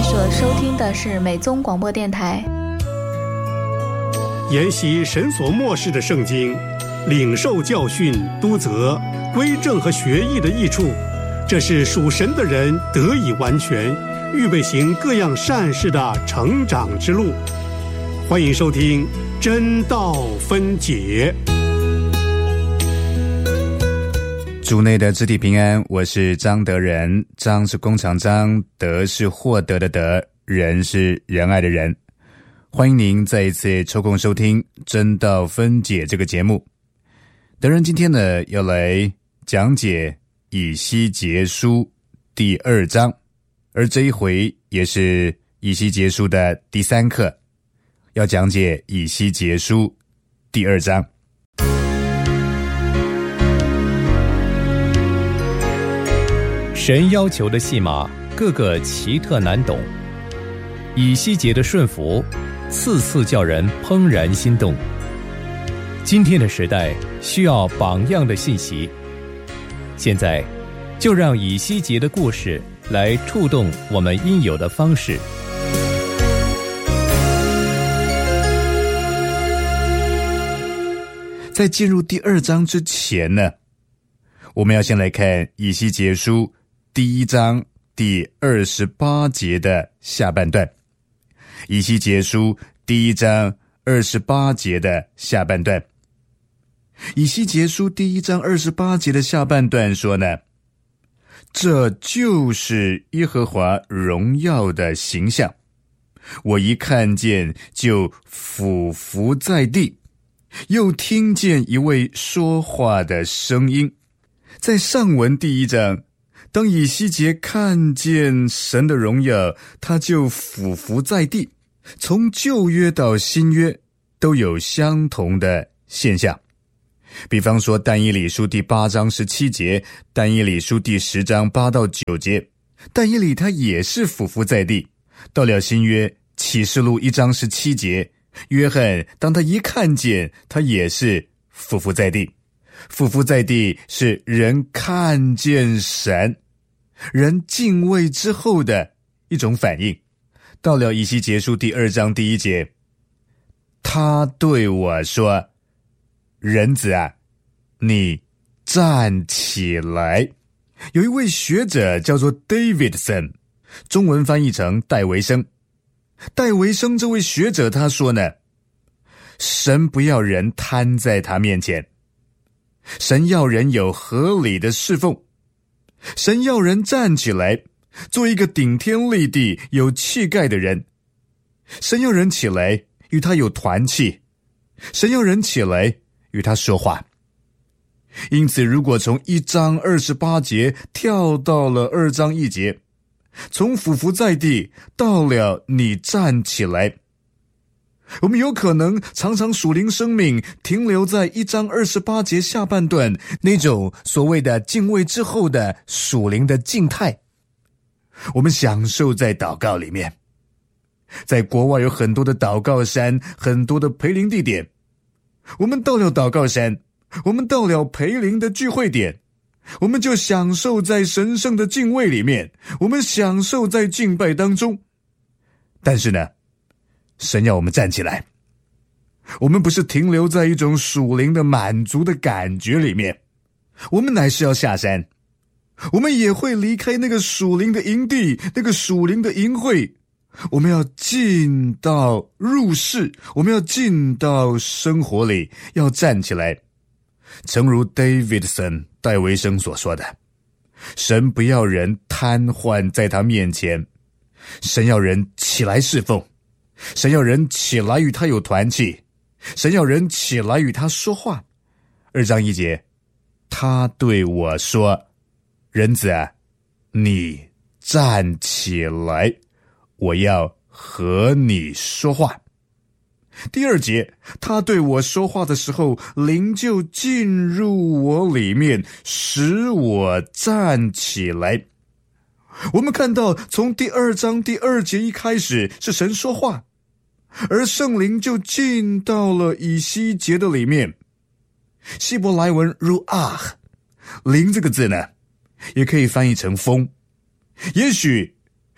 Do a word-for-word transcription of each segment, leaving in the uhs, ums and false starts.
所收听的是美宗广播电台。 研习神所默示的圣经，领受教训、督责、归正和学艺的益处，这是属神的人得以完全，预备行各样善事的成长之路。欢迎收听真道分解。 主内的肢体平安，我是张德仁。张是弓长张，德是获得的德，仁是仁爱的仁。欢迎您再一次抽空收听真道分解这个节目。德仁今天呢要来讲解以西结书第二章，而这一回也是以西结书的第三课，要讲解以西结书第二章。 神要求的戏码个个奇特难懂，以西结的顺服次次叫人怦然心动。今天的时代需要榜样的信息，现在就让以西结的故事来触动我们应有的方式。 在进入第二章之前呢，我们要先来看以西结书第一章第二十八节的下半段。以西结书第一章二十八节的下半段。以西结书第一章二十八节的下半段说呢，这就是耶和华荣耀的形象，我一看见就俯伏在地，又听见一位说话的声音。在上文第一章，当以西结看见神的荣耀，他就俯伏在地。从旧约到新约都有相同的现象，比方说但以理书第八章十七节，但以理书第十章八到九节，但以理他也是俯伏在地。到了新约启示录一章十七节，约翰当他一看见，他也是俯伏在地。俯伏在地是人看见神，人敬畏之后的一种反应。到了以西结书第二章第一节，他对我说，人子啊，你站起来。有一位学者叫做 Davidson， 中文翻译成戴维生。戴维生这位学者他说呢，神不要人瘫在他面前，神要人有合理的侍奉，神要人站起来，做一个顶天立地有气概的人。神要人起来与他有团契，神要人起来与他说话。因此如果从一章二十八节跳到了二章一节，从俯伏在地到了你站起来，我们有可能常常属灵生命停留在一章二十八节下半段那种所谓的敬畏之后的属灵的静态。我们享受在祷告里面，在国外有很多的祷告山，很多的培灵地点。我们到了祷告山，我们到了培灵的聚会点，我们就享受在神圣的敬畏里面，我们享受在敬拜当中。但是呢，神要我们站起来，我们不是停留在一种属灵的满足的感觉里面，我们乃是要下山，我们也会离开那个属灵的营地，那个属灵的营会，我们要进到入室，我们要进到生活里，要站起来。诚如 Davidson 戴维生所说的，神不要人瘫痪在他面前，神要人起来侍奉，神要人起来与他有团契，神要人起来与他说话。二章一节，他对我说，人子啊，你站起来，我要和你说话。第二节，他对我说话的时候，灵就进入我里面，使我站起来。我们看到从第二章第二节一开始是神说话，而圣灵就进到了以西结的里面。希伯来文 ruach， 灵这个字呢，也可以翻译成风。也许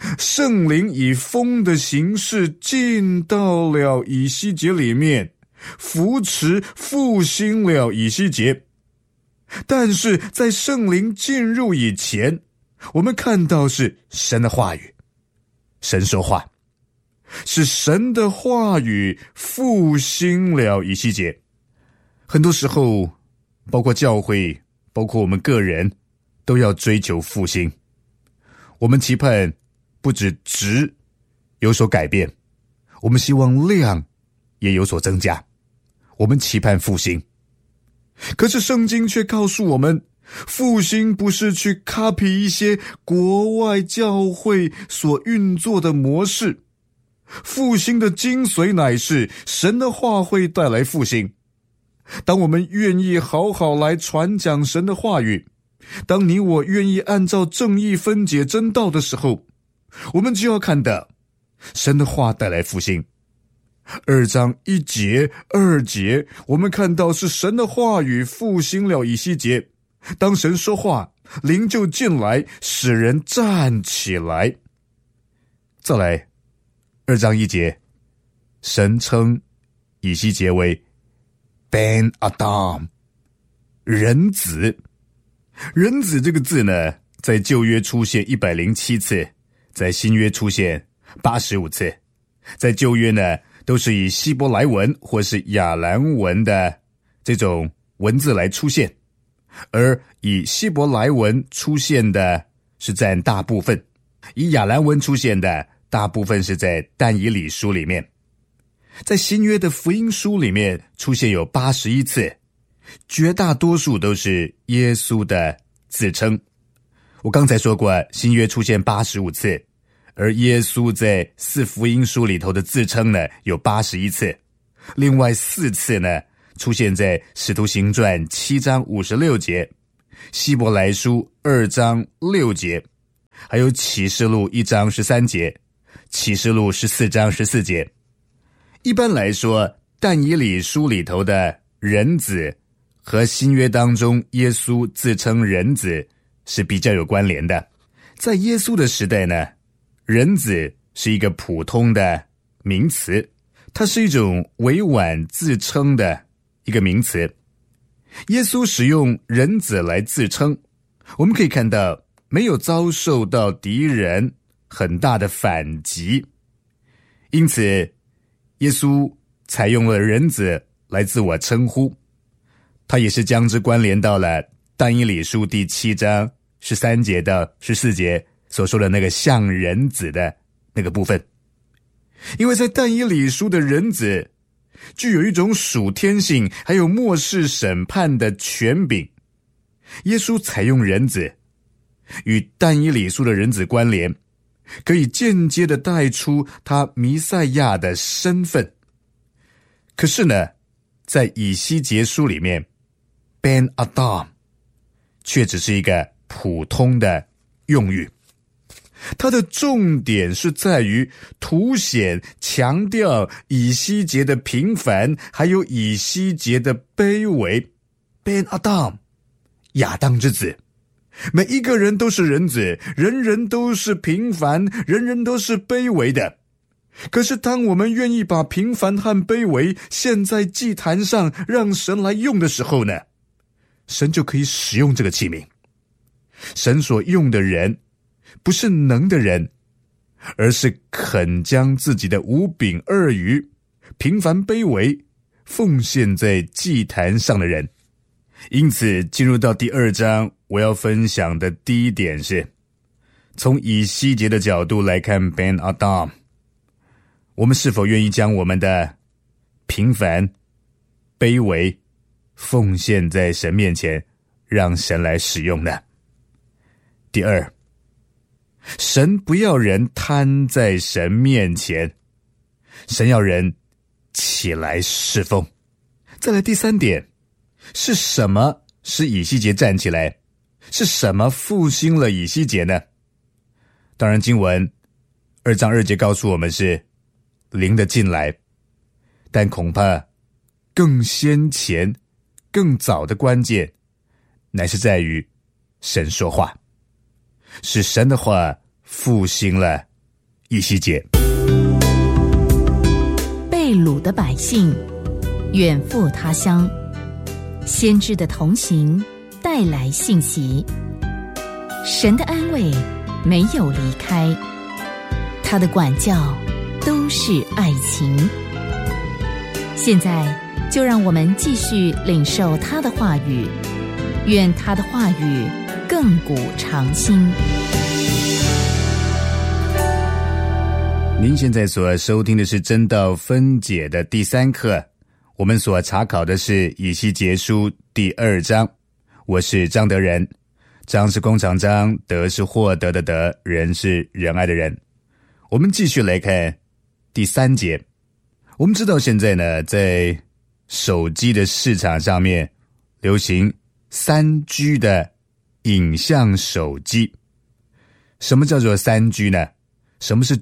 圣灵以风的形式进到了以西结里面，扶持复兴了以西结。但是在圣灵进入以前，我们看到是神的话语，神说话，是神的话语复兴了以西结。很多时候，包括教会，包括我们个人，都要追求复兴。我们期盼不止质有所改变，我们希望量也有所增加，我们期盼复兴。可是圣经却告诉我们，复兴不是去 copy 一些国外教会所运作的模式，复兴的精髓乃是神的话会带来复兴。当我们愿意好好来传讲神的话语，当你我愿意按照正义分解真道的时候，我们就要看到神的话带来复兴。二章一节二节，我们看到是神的话语复兴了以西结。当神说话，灵就进来，使人站起来。再来，二章一节，神称以西结为 Ben Adam， 人子。人子这个字呢，在旧约出现一百零七次，在新约出现八十五次。在旧约呢，都是以希伯来文或是亚兰文的这种文字来出现，而以希伯来文出现的是占大部分，以亚兰文出现的大部分是在但以理书里面。在新约的福音书里面出现有八十一次，绝大多数都是耶稣的自称。我刚才说过，新约出现八十五次，而耶稣在四福音书里头的自称呢有八十一次，另外四次呢出现在使徒行传七章五十六节，希伯来书二章六节，还有启示录一章十三节，启示录十四章十四节。一般来说，但以理书里头的人子和新约当中耶稣自称人子是比较有关联的。在耶稣的时代呢，人子是一个普通的名词，它是一种委婉自称的一个名词。耶稣使用人子来自称，我们可以看到没有遭受到敌人很大的反击，因此耶稣采用了人子来自我称呼。他也是将之关联到了但以理书第七章十三节到十四节所说的那个像人子的那个部分。因为在但以理书的人子具有一种属天性还有末世审判的权柄，耶稣采用人子与但以理书的人子关联，可以间接的带出他弥赛亚的身份。可是呢，在以西结书里面 Ben Adam 却只是一个普通的用语，它的重点是在于凸显强调以西结的平凡，还有以西结的卑微。 Ben Adam 亚当之子，每一个人都是人子，人人都是平凡，人人都是卑微的。可是当我们愿意把平凡和卑微献在祭坛上让神来用的时候呢，神就可以使用这个器皿。神所用的人不是能的人，而是肯将自己的五饼二鱼平凡卑微奉献在祭坛上的人。因此进入到第二章，我要分享的第一点是从以西结的角度来看 Ben Adam， 我们是否愿意将我们的平凡卑微奉献在神面前，让神来使用呢？第二，神不要人瘫在神面前，神要人起来侍奉。再来第三点，是什么使以西结站起来？是什么复兴了以西结呢？当然经文二章二节告诉我们是灵的进来，但恐怕更先前更早的关键乃是在于神说话，使神的话复兴了以西结。 被掳的百姓远赴他乡，先知的同行带来信息，神的安慰没有离开，他的管教都是爱情。现在就让我们继续领受他的话语，愿他的话语亘古长新。 您现在所收听的是真道分解的第三课，我们所查考的是以西结书第二章。我是张德仁，张是工厂张，德是获得的德，仁是仁爱的仁。我们继续来看第三节。我们知道现在呢，在手机的市场上面流行三 G 的影像手机。什么叫做三 G 呢？什么是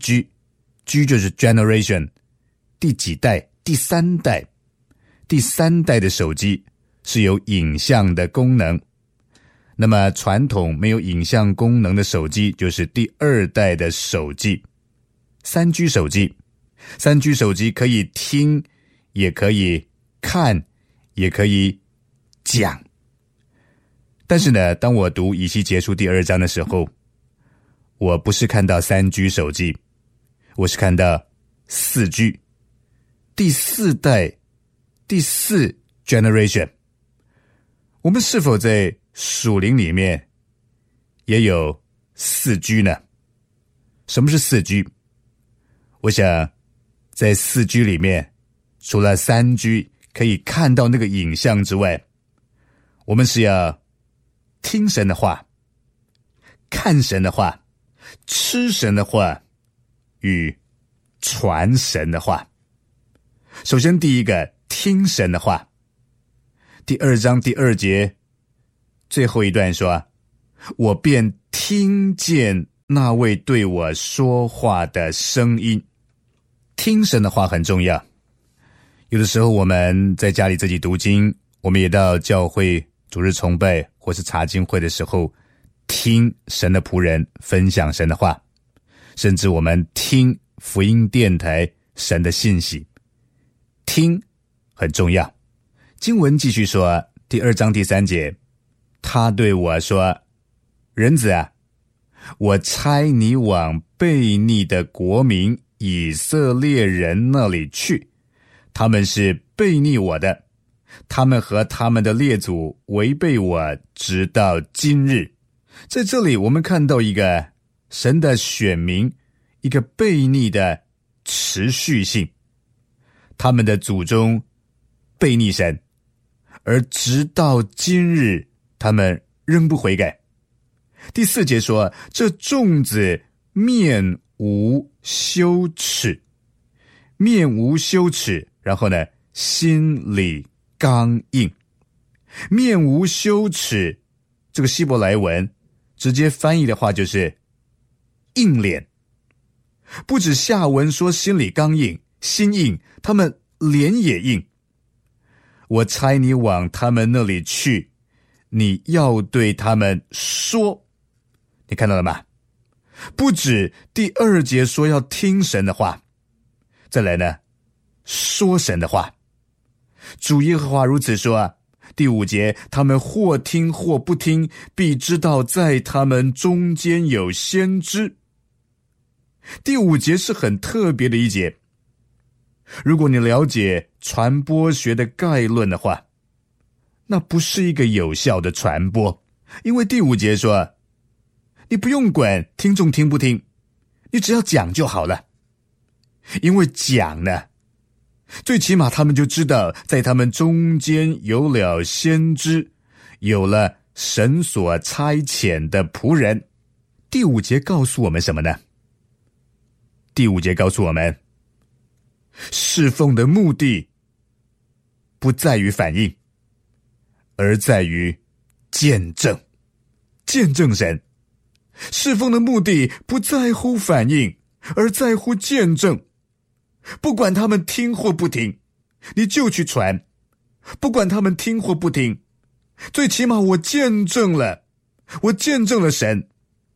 G？G 就是 generation， 第几代？第三代。第三代的手机是有影像的功能。那么传统没有影像功能的手机就是第二代的手机。三 G 手机，三 G 手机可以听，也可以看，也可以讲。但是呢，当我读以西结书第二章的时候，我不是看到三 G 手机，我是看到四 G， 第四代，第四 generation。 我们是否在属灵里面也有四 G 呢？什么是四 G？ 我想在四 G 里面，除了三 G 可以看到那个影像之外，我们是要听神的话，看神的话，吃神的话，与传神的话。首先第一个，听神的话。第二章第二节最后一段说，我便听见那位对我说话的声音。听神的话很重要。有的时候我们在家里自己读经，我们也到教会主日崇拜或是查经会的时候，听神的仆人分享神的话，甚至我们听福音电台神的信息，听很重要。经文继续说，第二章第三节，他对我说，人子啊，我差你往悖逆的国民以色列人那里去，他们是悖逆我的，他们和他们的列祖违背我直到今日。在这里我们看到一个神的选民，一个悖逆的持续性。他们的祖宗悖逆神，而直到今日他们仍不悔改。第四节说，这众子面无羞耻，面无羞耻，然后呢，心里刚硬。面无羞耻，这个希伯来文直接翻译的话就是硬脸。不止下文说心里刚硬，心硬，他们脸也硬。我差你往他们那里去，你要对他们说。你看到了吗？不止第二节说要听神的话，再来呢，说神的话。主耶和华如此说啊。第五节，他们或听或不听，必知道在他们中间有先知。第五节是很特别的一节。如果你了解传播学的概论的话，那不是一个有效的传播。因为第五节说，你不用管听众听不听，你只要讲就好了。因为讲呢，最起码他们就知道在他们中间有了先知，有了神所差遣的仆人。第五节告诉我们什么呢？第五节告诉我们，侍奉的目的不在于反应，而在于见证。见证神。侍奉的目的不在乎反应，而在乎见证。不管他们听或不听，你就去传。不管他们听或不听，最起码我见证了，我见证了神，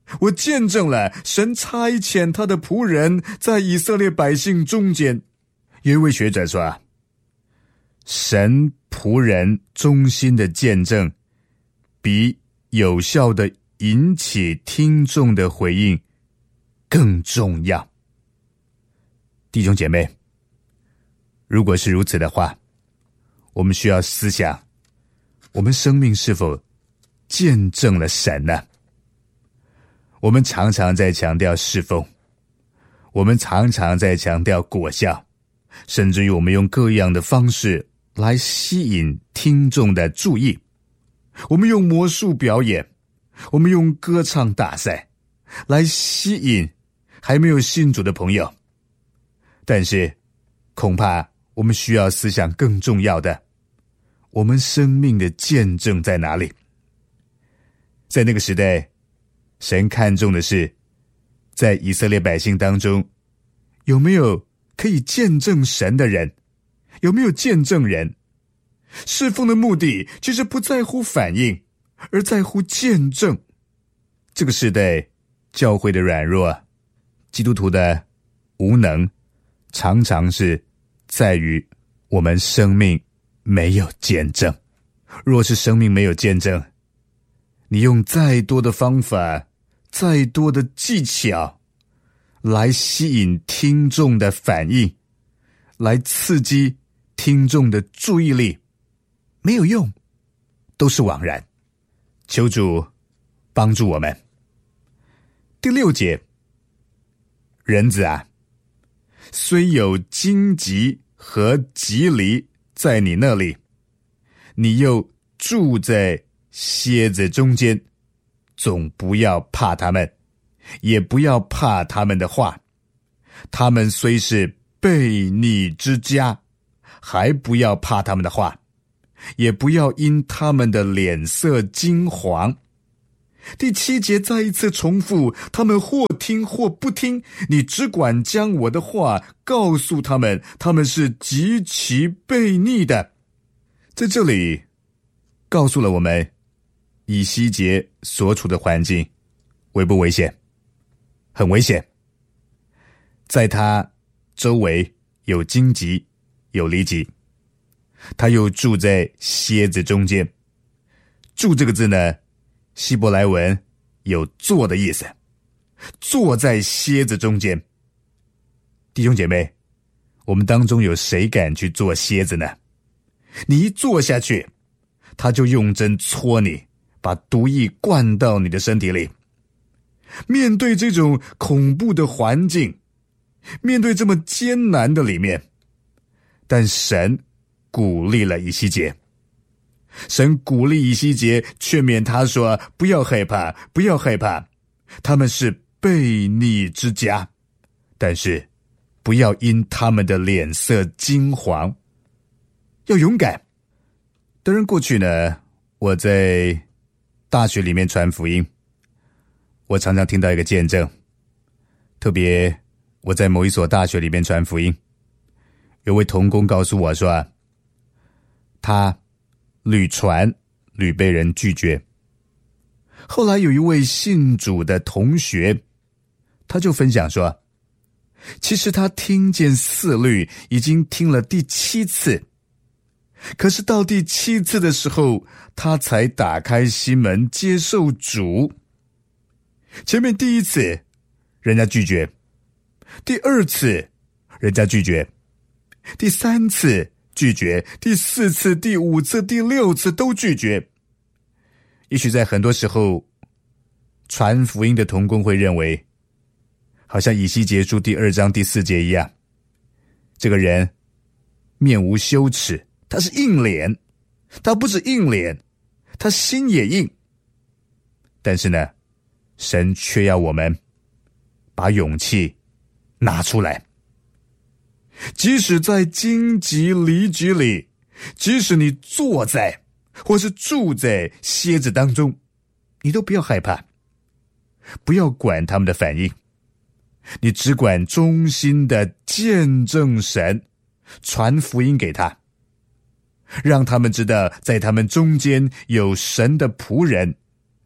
我见证了神差遣他的仆人在以色列百姓中间。有一位学者说，神仆人忠心的见证比有效的引起听众的回应更重要。弟兄姐妹，如果是如此的话，我们需要思想，我们生命是否见证了神呢？我们常常在强调侍奉，我们常常在强调果效，甚至于我们用各样的方式来吸引听众的注意。我们用魔术表演，我们用歌唱大赛来吸引还没有信主的朋友。但是恐怕我们需要思想更重要的，我们生命的见证在哪里？在那个时代，神看重的是在以色列百姓当中有没有可以见证神的人，有没有见证人。侍奉的目的其实不在乎反应，而在乎见证。这个时代教会的软弱，基督徒的无能，常常是在于我们生命没有见证。若是生命没有见证，你用再多的方法，再多的技巧来吸引听众的反应，来刺激听众的注意力，没有用，都是枉然。求主帮助我们。第六节，人子啊，虽有荆棘和棘藜在你那里，你又住在蝎子中间，总不要怕他们，也不要怕他们的话。他们虽是悖逆之家，还不要怕他们的话，也不要因他们的脸色惊惶。第七节再一次重复，他们或听或不听，你只管将我的话告诉他们，他们是极其悖逆的。在这里告诉了我们以西结所处的环境危不危险？很危险。在他周围有荆棘，有痢疾，他又住在蝎子中间。住这个字呢，希伯来文有坐的意思，坐在蝎子中间。弟兄姐妹，我们当中有谁敢去做蝎子呢？你一坐下去，他就用针戳你，把毒液灌到你的身体里。面对这种恐怖的环境，面对这么艰难的里面，但神鼓励了以西结。神鼓励以西结，劝勉他说，不要害怕，不要害怕，他们是悖逆之家，但是不要因他们的脸色惊惶，要勇敢。当然过去呢，我在大学里面传福音，我常常听到一个见证，特别我在某一所大学里面传福音，有位同工告诉我说啊，他屡传屡被人拒绝。后来有一位信主的同学，他就分享说，其实他听见四律已经听了第七次，可是到第七次的时候，他才打开心门接受主。前面第一次人家拒绝，第二次人家拒绝，第三次拒绝，第四次、第五次、第六次都拒绝。也许在很多时候，传福音的同工会认为，好像以西结书第二章第四节一样，这个人面无羞耻，他是硬脸，他不止硬脸，他心也硬。但是呢，神却要我们把勇气拿出来。即使在荆棘痢疾里，即使你坐在或是住在蝎子当中，你都不要害怕，不要管他们的反应，你只管忠心的见证神，传福音给他，让他们知道在他们中间有神的仆人，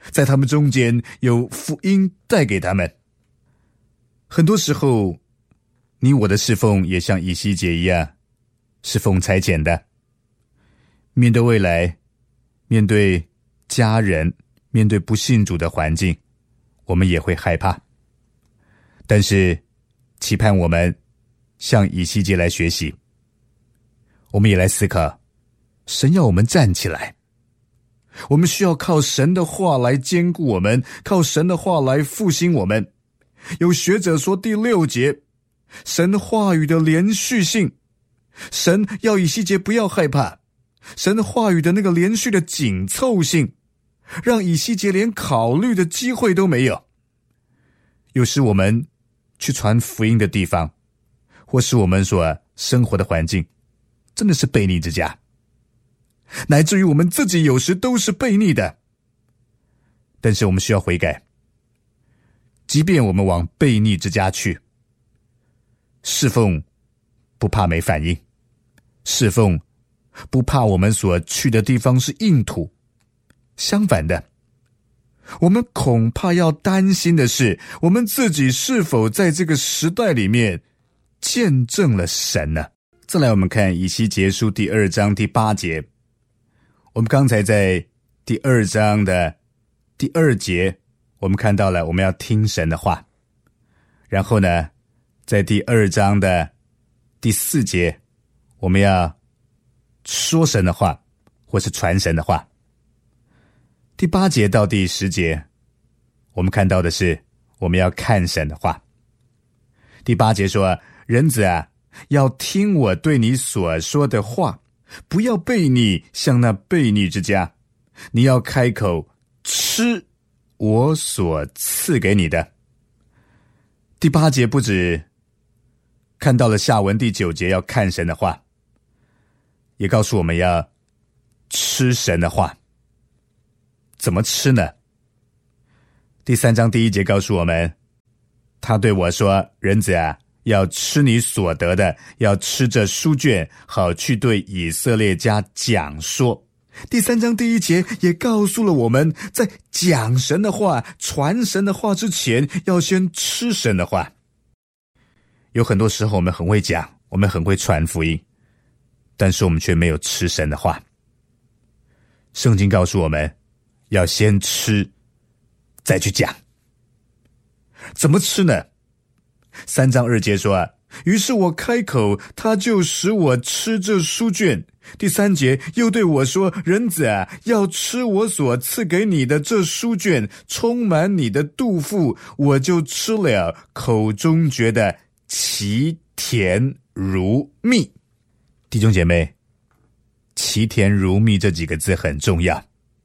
在他们中间有福音带给他们。很多时候，你我的侍奉也像以西结一样，是奉差遣的。面对未来，面对家人，面对不信主的环境，我们也会害怕。但是期盼我们向以西结来学习，我们也来思考，神要我们站起来，我们需要靠神的话来坚固我们，靠神的话来复兴我们。有学者说第六节，神话语的连续性，神要以西结不要害怕，神话语的那个连续的紧凑性，让以西结连考虑的机会都没有。有时我们去传福音的地方，或是我们所生活的环境，真的是悖逆之家，乃至于我们自己有时都是悖逆的。但是我们需要悔改，即便我们往悖逆之家去，侍奉不怕没反应，侍奉不怕我们所去的地方是硬土。相反的，我们恐怕要担心的是，我们自己是否在这个时代里面见证了神呢？再来我们看以西结书第二章第八节，我们刚才在第二章的第二节，我们看到了我们要听神的话。然后呢，在第二章的第四节，我们要说神的话，或是传神的话。第八节到第十节，我们看到的是我们要看神的话。第八节说，人子啊，要听我对你所说的话，不要悖逆，像那悖逆之家。你要开口吃我所赐给你的。第八节不止看到了下文第九节要看神的话，也告诉我们要吃神的话。怎么吃呢？第三章第一节告诉我们，他对我说，人子啊，要吃你所得的，要吃这书卷，好去对以色列家讲说。第三章第一节也告诉了我们，在讲神的话，传神的话之前，要先吃神的话。有很多时候我们很会讲，我们很会传福音，但是我们却没有吃神的话。圣经告诉我们，要先吃，再去讲。怎么吃呢？三章二节说啊，于是我开口，他就使我吃这书卷。第三节又对我说，人子啊，要吃我所赐给你的这书卷，充满你的肚腹。我就吃了，口中觉得其甜如蜜。弟兄姐妹，其甜如蜜这几个字很重要。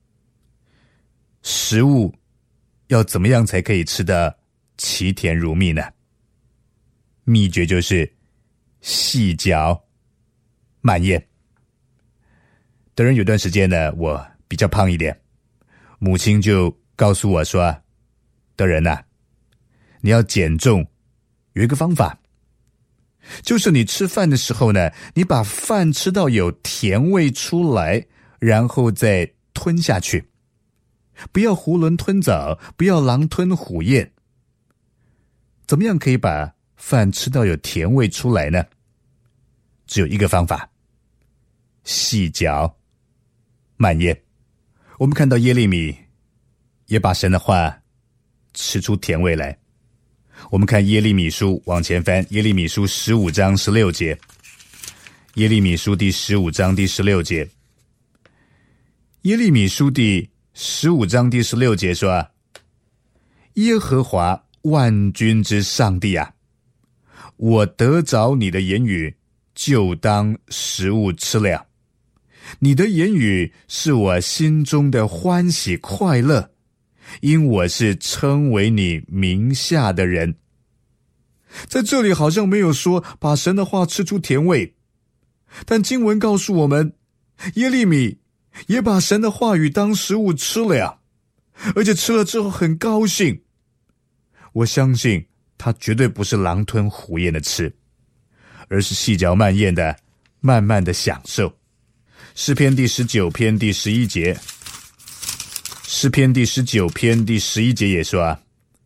食物要怎么样才可以吃得其甜如蜜呢？秘诀就是细嚼慢咽。当然有段时间呢，我比较胖一点，母亲就告诉我说，德仁啊，你要减重，有一个方法，就是你吃饭的时候呢，你把饭吃到有甜味出来，然后再吞下去，不要囫囵吞枣，不要狼吞虎咽。怎么样可以把饭吃到有甜味出来呢？只有一个方法，细嚼慢咽。我们看到耶利米也把神的话吃出甜味来。我们看耶利米书，往前翻，耶利米书十五章十六节，耶利米书第十五章第十六节，耶利米书第十五章第十六节说，耶和华万军之上帝啊，我得着你的言语，就当食物吃了。你的言语是我心中的欢喜快乐，因我是称为你名下的人。在这里好像没有说把神的话吃出甜味，但经文告诉我们，耶利米也把神的话语当食物吃了，而且吃了之后很高兴。我相信他绝对不是狼吞虎咽的吃，而是细嚼慢咽的慢慢的享受。诗篇第十九篇第十一节， 诗篇第十九篇第十一节也说啊，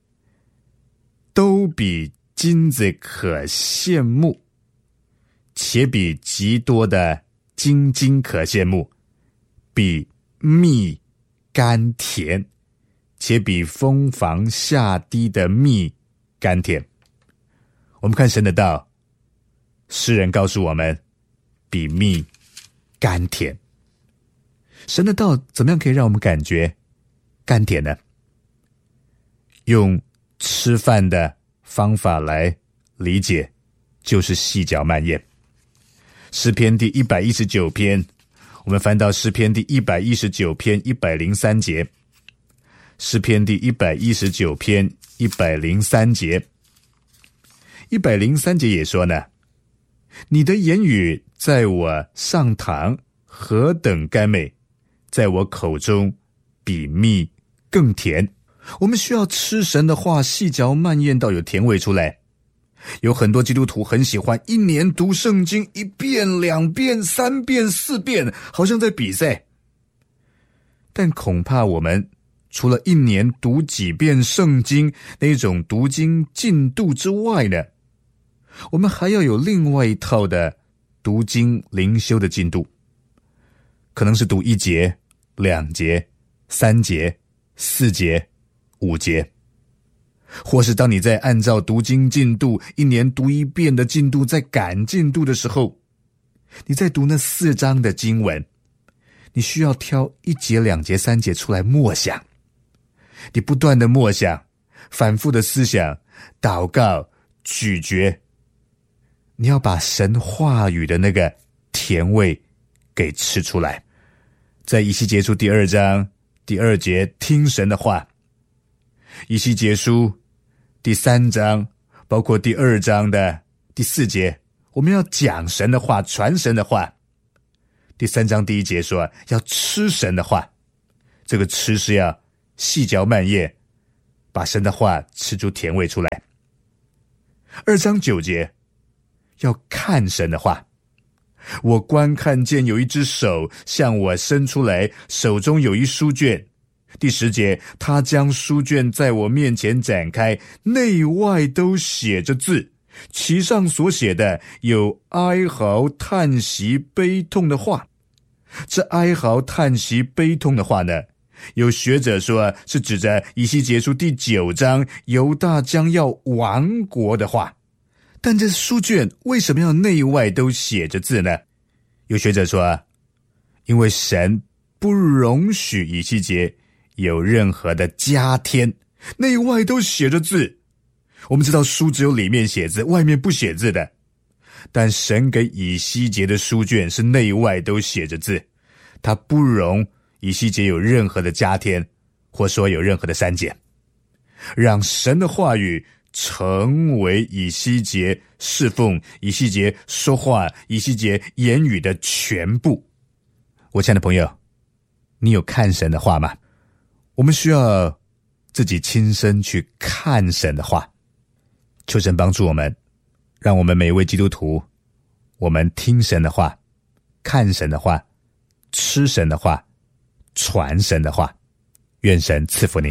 都比金子可羡慕，且比极多的金金可羡慕，比蜜甘甜，且比蜂房下滴的蜜甘甜。我们看神的道，诗人告诉我们，比蜜甘甜。神的道怎么样可以让我们感觉甘甜呢？用吃饭的方法来理解，就是细嚼慢咽。诗篇第一百一十九篇，我们翻到诗篇第一百一十九篇一百零三节。诗篇第一百一十九篇一百零三节，一百零三节也说呢，你的言语在我上膛何等甘美，在我口中比蜜更甜。我们需要吃神的话，细嚼慢咽到有甜味出来。有很多基督徒很喜欢一年读圣经一遍、两遍、三遍、四遍，好像在比赛。但恐怕我们除了一年读几遍圣经那种读经进度之外呢，我们还要有另外一套的读经灵修的进度，可能是读一节、两节、三节、四节、五节，或是当你在按照读经进度一年读一遍的进度在赶进度的时候，你在读那四章的经文，你需要挑一节、两节、三节出来默想，你不断的默想，反复的思想、祷告、咀嚼，你要把神话语的那个甜味给吃出来。在以西结书第二章第二节听神的话，以西结书第三章包括第二章的第四节，我们要讲神的话，传神的话。第三章第一节说要吃神的话，这个吃是要细嚼慢咽，把神的话吃出甜味出来。二章九节要看神的话，我观看见有一只手向我伸出来，手中有一书卷。第十节，他将书卷在我面前展开，内外都写着字，其上所写的有哀嚎、叹息、悲痛的话。这哀嚎、叹息、悲痛的话呢，有学者说是指着以西结书第九章犹大将要亡国的话。但这书卷为什么要内外都写着字呢？有学者说，因为神不容许以西结有任何的加添，内外都写着字。我们知道书只有里面写字，外面不写字的，但神给以西结的书卷是内外都写着字，他不容以西结有任何的加添，或说有任何的删减，让神的话语成为以西结侍奉、以西结说话、以西结言语的全部。我亲爱的朋友，你有看神的话吗？我们需要自己亲身去看神的话，求神帮助我们，让我们每一位基督徒，我们听神的话，看神的话，吃神的话，传神的话。愿神赐福您。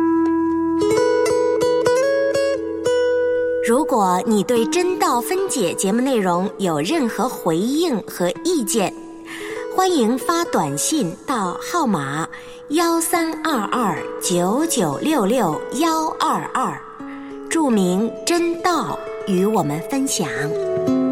如果你对真道分解节目内容有任何回应和意见，欢迎发短信到号码幺三二二九九六六幺二二，注明真道与我们分享。